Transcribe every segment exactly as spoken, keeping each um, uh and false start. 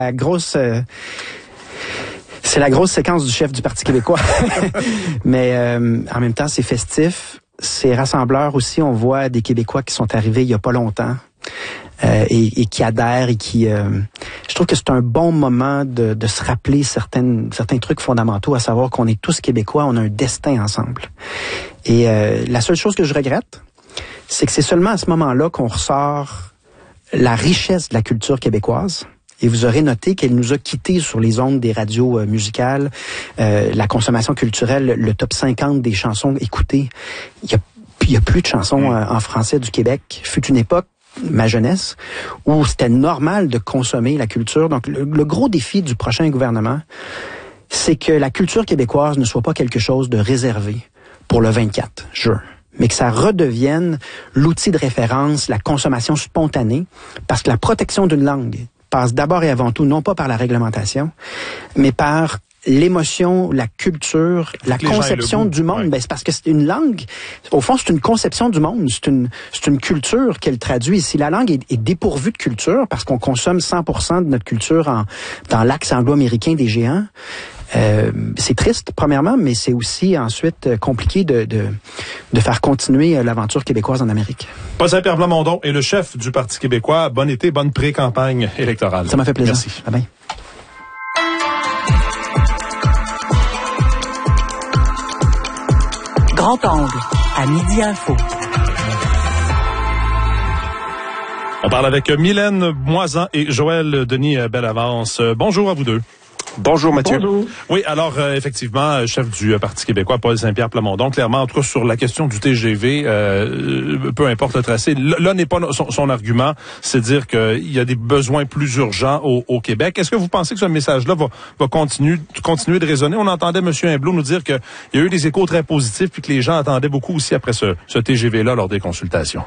La grosse... Euh, c'est la grosse séquence du chef du Parti québécois. Mais euh, en même temps, c'est festif. C'est rassembleur aussi. On voit des Québécois qui sont arrivés il y a pas longtemps euh, et, et qui adhèrent et qui... Euh, je trouve que c'est un bon moment de, de se rappeler certaines, certains trucs fondamentaux, à savoir qu'on est tous Québécois, on a un destin ensemble. Et euh, la seule chose que je regrette, c'est que c'est seulement à ce moment-là qu'on ressort la richesse de la culture québécoise. Et vous aurez noté qu'elle nous a quittés sur les ondes des radios euh, musicales, euh, la consommation culturelle, le top cinquante des chansons écoutées. Il y a, il y a plus de chansons euh, en français du Québec. Fut une époque, ma jeunesse, où c'était normal de consommer la culture. Donc, le, le gros défi du prochain gouvernement, c'est que la culture québécoise ne soit pas quelque chose de réservé pour le vingt-quatre juin, mais que ça redevienne l'outil de référence, la consommation spontanée, parce que la protection d'une langue passe d'abord et avant tout, non pas par la réglementation, mais par l'émotion, la culture, la conception du monde. Ouais. Ben, c'est parce que c'est une langue, au fond, c'est une conception du monde, c'est une, c'est une culture qu'elle traduit. Si la langue est, est dépourvue de culture, parce qu'on consomme cent pour cent de notre culture en, dans l'axe anglo-américain des géants, Euh, c'est triste, premièrement, mais c'est aussi ensuite compliqué de, de, de faire continuer l'aventure québécoise en Amérique. Paul Saint-Pierre Plamondon est le chef du Parti québécois. Bon été, bonne pré-campagne électorale. Ça m'a fait plaisir. Merci. Bye bye. Grand angle, à Midi Info. On parle avec Mylène Moisan et Joël Denis Bellavance. Bonjour à vous deux. Bonjour Mathieu. Bonjour. Oui, alors euh, effectivement, chef du euh, Parti québécois, Paul Saint-Pierre Plamondon, clairement, en tout cas sur la question du T G V, euh, peu importe le tracé, là n'est pas son, son argument, c'est dire qu'il y a des besoins plus urgents au, au Québec. Est-ce que vous pensez que ce message-là va, va continuer, continuer de résonner? On entendait M. Humblot nous dire qu'il y a eu des échos très positifs puis que les gens attendaient beaucoup aussi après ce, ce T G V-là lors des consultations.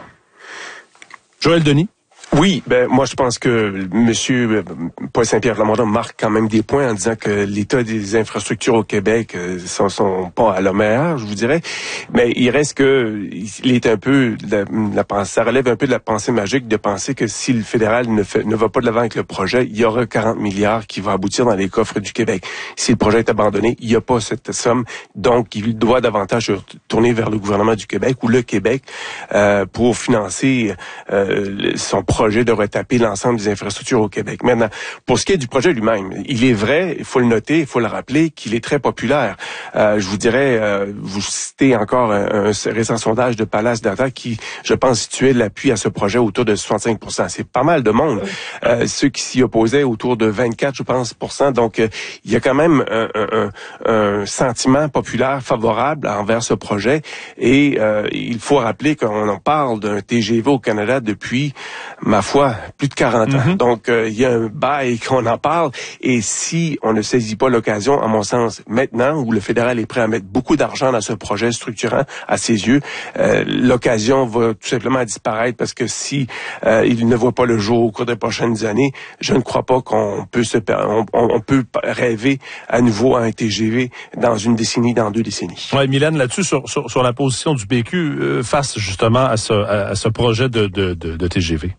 Joël Denis? Oui, ben moi je pense que Monsieur Paul Saint-Pierre Plamondon marque quand même des points en disant que l'état des infrastructures au Québec euh, sont, sont pas à la meilleure, je vous dirais. Mais il reste que il est un peu la, la, ça relève un peu de la pensée magique de penser que si le fédéral ne fait, ne va pas de l'avant avec le projet, il y aura quarante milliards qui vont aboutir dans les coffres du Québec. Si le projet est abandonné, il n'y a pas cette somme, donc il doit davantage tourner vers le gouvernement du Québec ou le Québec euh, pour financer euh, son projet de retaper l'ensemble des infrastructures au Québec. Maintenant, pour ce qui est du projet lui-même, il est vrai, il faut le noter, il faut le rappeler, qu'il est très populaire. Euh, je vous dirais, euh, vous citez encore un, un récent sondage de Palace Data qui, je pense, situait l'appui à ce projet autour de soixante-cinq pour cent. C'est pas mal de monde. Euh, ceux qui s'y opposaient autour de vingt-quatre, je pense, pour cent. Donc, euh, il y a quand même un, un, un sentiment populaire favorable envers ce projet. Et euh, il faut rappeler qu'on en parle d'un T G V au Canada depuis ma foi, plus de quarante ans. Mm-hmm. Donc, euh, il y a un bail qu'on en parle. Et si on ne saisit pas l'occasion, à mon sens, maintenant, où le fédéral est prêt à mettre beaucoup d'argent dans ce projet structurant, à ses yeux, euh, l'occasion va tout simplement disparaître parce que si euh, il ne voit pas le jour au cours des prochaines années, je ne crois pas qu'on peut se on, on peut rêver à nouveau à un T G V dans une décennie, dans deux décennies. Ouais, Mylène, là-dessus, sur, sur, sur la position du P Q euh, face justement à ce, à, à ce projet de, de, de, de T G V.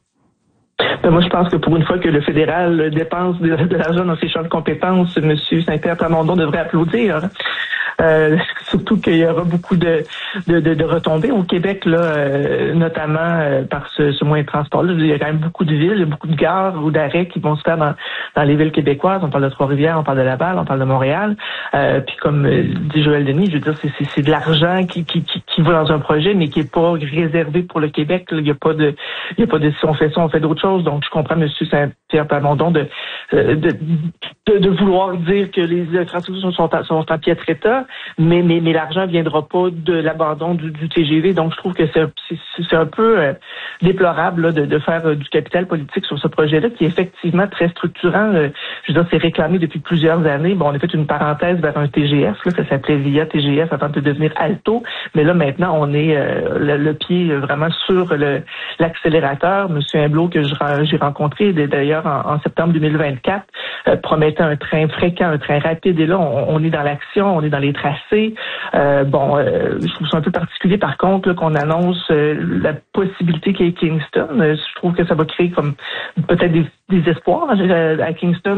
Ben moi, je pense que pour une fois que le fédéral dépense de, de l'argent dans ses champs de compétences, M. Saint-Pierre Plamondon devrait applaudir. Euh, surtout qu'il y aura beaucoup de, de, de, de retombées au Québec, là, euh, notamment euh, par ce, ce moyen de transport-là. Il y a quand même beaucoup de villes, il y a beaucoup de gares ou d'arrêts qui vont se faire dans, dans les villes québécoises. On parle de Trois-Rivières, on parle de Laval, on parle de Montréal. Euh, puis comme euh, dit Joël Denis, je veux dire, c'est, c'est, c'est de l'argent qui, qui, qui, qui va dans un projet, mais qui est pas réservé pour le Québec. Là. Il y a pas de, il y a pas de si on fait ça, on fait d'autres choses. Donc je comprends M. Saint-Pierre Plamondon de, de, de, de, de vouloir dire que les infrastructures sont, sont en piètre état. Mais, mais, mais l'argent viendra pas de l'abandon du, du T G V. Donc, je trouve que c'est, c'est, c'est un peu euh, déplorable là, de, de faire euh, du capital politique sur ce projet-là, qui est effectivement très structurant. Euh, je veux dire, c'est réclamé depuis plusieurs années. Bon, on a fait une parenthèse vers un T G F, là, ça s'appelait Via T G F avant de devenir Alto. Mais là, maintenant, on est euh, le, le pied vraiment sur le, l'accélérateur. Monsieur Humblot, que je, j'ai rencontré d'ailleurs en, en septembre deux mille vingt-quatre, euh, promettait un train fréquent, un train rapide. Et là, on, on est dans l'action, on est dans les tracés. Euh, bon, euh, je trouve ça un peu particulier, par contre, là, qu'on annonce euh, la possibilité qu'il y ait Kingston. Euh, je trouve que ça va créer comme peut-être des, des espoirs à Kingston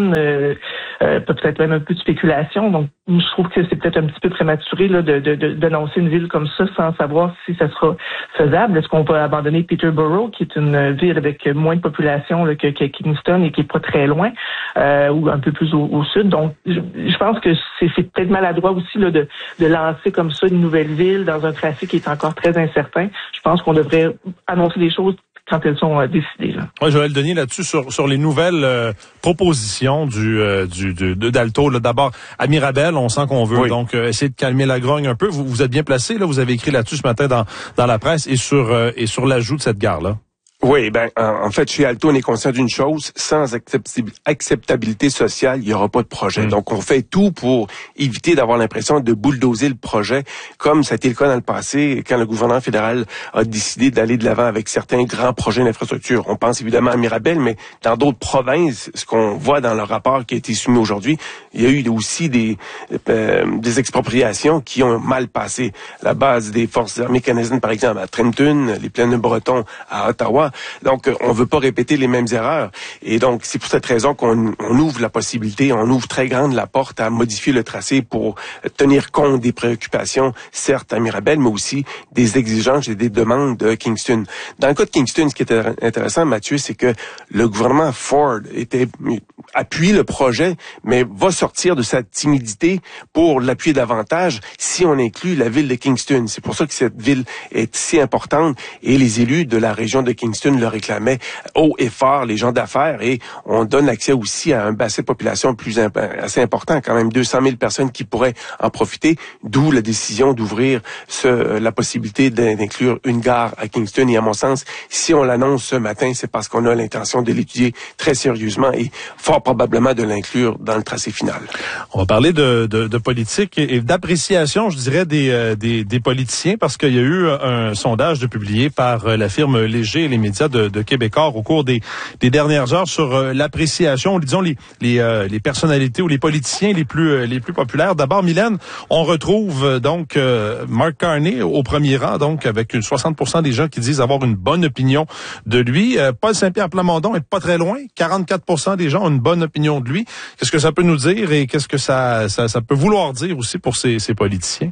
Kingston, euh, euh, peut-être même un peu de spéculation. Donc, je trouve que c'est peut-être un petit peu prématuré là, de, de, de, d'annoncer une ville comme ça sans savoir si ça sera faisable. Est-ce qu'on va abandonner Peterborough, qui est une ville avec moins de population là, que, que Kingston et qui est pas très loin, euh, ou un peu plus au, au sud. Donc, je, je pense que c'est, c'est peut-être maladroit aussi là, de, de lancer comme ça une nouvelle ville dans un tracé qui est encore très incertain. Je pense qu'on devrait annoncer des choses quand elles sont euh, décidées. Là. Oui, Joël Denis, là-dessus, sur, sur les nouvelles euh, propositions du, euh, du de, de d'Alto. Là, d'abord, à Mirabel, on sent qu'on veut oui. donc euh, essayer de calmer la grogne un peu. Vous, vous êtes bien placé, là, vous avez écrit là-dessus ce matin dans, dans la presse et sur, euh, et sur l'ajout de cette gare-là. Oui, ben en fait, chez Alto, on est conscient d'une chose, sans acceptabilité sociale, il n'y aura pas de projet. Mmh. Donc, on fait tout pour éviter d'avoir l'impression de bulldozer le projet, comme ça a été le cas dans le passé, quand le gouvernement fédéral a décidé d'aller de l'avant avec certains grands projets d'infrastructure. On pense évidemment à Mirabel, mais dans d'autres provinces, ce qu'on voit dans le rapport qui a été soumis aujourd'hui, il y a eu aussi des, euh, des expropriations qui ont mal passé. La base des forces armées canadiennes, par exemple, à Trenton, les plaines de Breton à Ottawa. Donc, on veut pas répéter les mêmes erreurs. Et donc, c'est pour cette raison qu'on on ouvre la possibilité, on ouvre très grande la porte à modifier le tracé pour tenir compte des préoccupations, certes à Mirabel, mais aussi des exigences et des demandes de Kingston. Dans le cas de Kingston, ce qui est intéressant, Mathieu, c'est que le gouvernement Ford était appuie le projet, mais va sortir de sa timidité pour l'appuyer davantage si on inclut la ville de Kingston. C'est pour ça que cette ville est si importante et les élus de la région de Kingston le réclamaient haut et fort, les gens d'affaires, et on donne accès aussi à un bassin de population plus imp- assez important, quand même deux cent mille personnes qui pourraient en profiter, d'où la décision d'ouvrir ce, la possibilité d'inclure une gare à Kingston. Et à mon sens, si on l'annonce ce matin, c'est parce qu'on a l'intention de l'étudier très sérieusement et fort probablement de l'inclure dans le tracé final. On va parler de, de, de politique et d'appréciation, je dirais, des, euh, des, des politiciens, parce qu'il y a eu un sondage de publié par la firme Léger et les médias de, de Québécois au cours des, des dernières heures sur euh, l'appréciation, disons les les, euh, les personnalités ou les politiciens les plus euh, les plus populaires. D'abord, Mylène, on retrouve euh, donc euh, Mark Carney au premier rang, donc avec une soixante pour cent des gens qui disent avoir une bonne opinion de lui. Euh, Paul Saint-Pierre Plamondon est pas très loin, quarante-quatre pour cent des gens ont une bonne opinion de lui. Qu'est-ce que ça peut nous dire et qu'est-ce que ça ça, ça peut vouloir dire aussi pour ces, ces politiciens?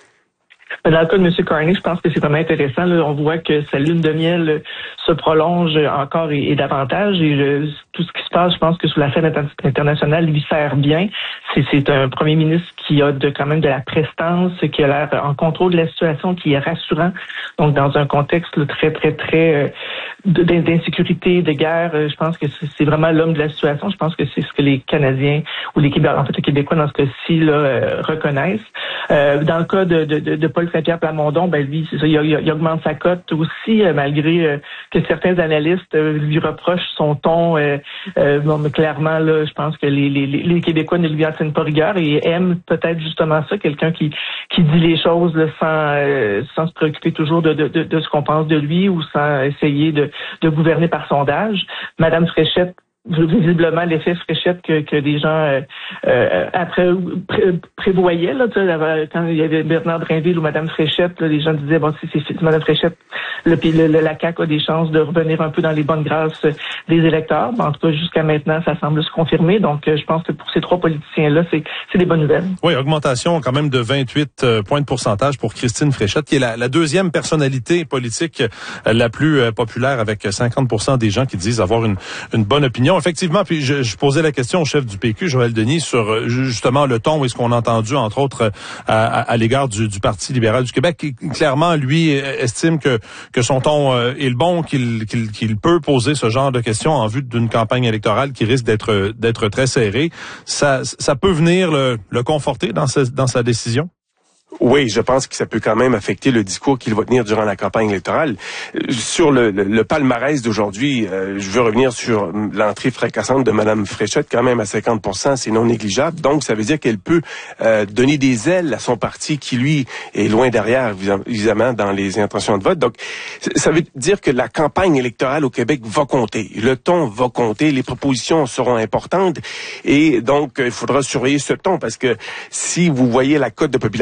Dans le cas de M. Carney, je pense que c'est vraiment intéressant. Là. On voit que sa lune de miel se prolonge encore et, et davantage. Et je, tout ce qui se passe, je pense que sous la scène internationale lui sert bien. C'est, c'est un premier ministre qui a de, quand même de la prestance, qui a l'air en contrôle de la situation, qui est rassurant. Donc, dans un contexte là, très, très, très euh, d'insécurité, de guerre, je pense que c'est, c'est vraiment l'homme de la situation. Je pense que c'est ce que les Canadiens ou les Québécois, en fait, les Québécois dans ce cas-ci là, euh, reconnaissent. Euh, dans le cas de, de, de, de Paul Saint-Pierre Plamondon, ben lui, c'est ça, il, il, il augmente sa cote aussi, euh, malgré euh, que certains analystes euh, lui reprochent son ton. Euh, euh, bon, mais clairement, là, je pense que les, les, les Québécois ne lui en tiennent pas rigueur et aiment peut-être justement ça, quelqu'un qui qui dit les choses là, sans euh, sans se préoccuper toujours de, de, de, de ce qu'on pense de lui ou sans essayer de, de gouverner par sondage. Madame Fréchette, visiblement l'effet Fréchette que, que les gens euh, euh, après pré, prévoyaient là, tu sais, quand il y avait Bernard Drinville ou Madame Fréchette, là, les gens disaient bon si c'est, c'est Madame Fréchette, le, le, le la C A Q a des chances de revenir un peu dans les bonnes grâces des électeurs. En tout cas jusqu'à maintenant ça semble se confirmer. Donc euh, je pense que pour ces trois politiciens là c'est c'est des bonnes nouvelles. Oui, augmentation quand même de vingt-huit euh, points de pourcentage pour Christine Fréchette, qui est la, la deuxième personnalité politique euh, la plus euh, populaire, avec cinquante pour cent des gens qui disent avoir une une bonne opinion. Effectivement, puis je, je posais la question au chef du P Q, Joël Denis, sur justement le ton et ce qu'on a entendu, entre autres, à, à, à l'égard du, du Parti libéral du Québec, qui clairement, lui, estime que que son ton est le bon, qu'il, qu'il, qu'il peut poser ce genre de questions en vue d'une campagne électorale qui risque d'être d'être très serrée. Ça, ça peut venir le, le conforter dans sa, dans sa décision? Oui, je pense que ça peut quand même affecter le discours qu'il va tenir durant la campagne électorale. Sur le, le, le palmarès d'aujourd'hui, euh, je veux revenir sur l'entrée fracassante de Mme Fréchette, quand même à cinquante pour cent, c'est non négligeable. Donc, ça veut dire qu'elle peut euh, donner des ailes à son parti qui, lui, est loin derrière, évidemment, dans les intentions de vote. Donc, ça veut dire que la campagne électorale au Québec va compter. Le ton va compter, les propositions seront importantes. Et donc, il faudra surveiller ce ton, parce que si vous voyez la cote de popularité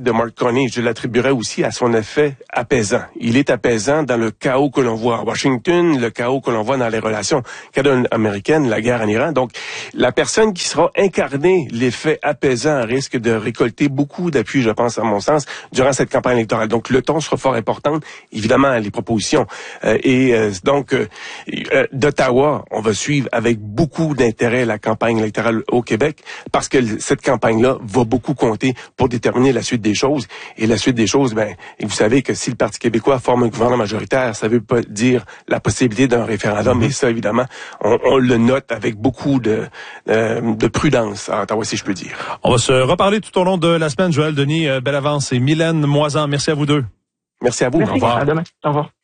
de Mark Carney, je l'attribuerais aussi à son effet apaisant. Il est apaisant dans le chaos que l'on voit à Washington, le chaos que l'on voit dans les relations canado-américaines, la guerre en Iran. Donc, la personne qui sera incarnée l'effet apaisant risque de récolter beaucoup d'appui, je pense, à mon sens, durant cette campagne électorale. Donc, le ton sera fort important, évidemment, les propositions. Euh, et euh, donc, euh, euh, d'Ottawa, on va suivre avec beaucoup d'intérêt la campagne électorale au Québec, parce que cette campagne-là va beaucoup compter pour déterminer la suite des choses. Et la suite des choses, ben, et vous savez que si le Parti québécois forme un gouvernement majoritaire, ça veut pas dire la possibilité d'un référendum, mais ça, évidemment, on, on le note avec beaucoup de, euh, de prudence à Ottawa, si je peux dire. On va se reparler tout au long de la semaine. Joël Denis, euh, belle avance, et Mylène Moisan, merci à vous deux. Merci à vous. Merci. Au revoir. À demain. Au revoir.